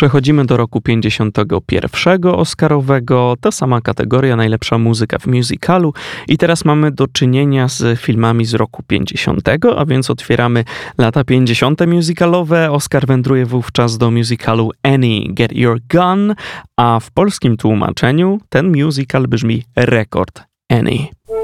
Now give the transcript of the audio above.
Przechodzimy do roku 51 oscarowego, ta sama kategoria, najlepsza muzyka w musicalu i teraz mamy do czynienia z filmami z roku 50, a więc otwieramy lata 50 musicalowe. Oscar wędruje wówczas do musicalu Annie, Get Your Gun, a w polskim tłumaczeniu ten musical brzmi Rekord Annie.